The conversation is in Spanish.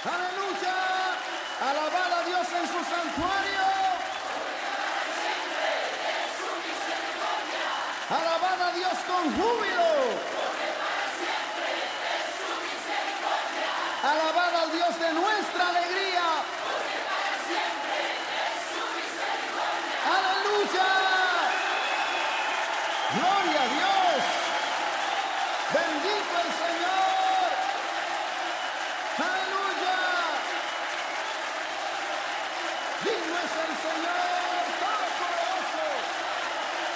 Aleluya. Alabad a Dios en su santuario. Alabad a Dios con júbilo.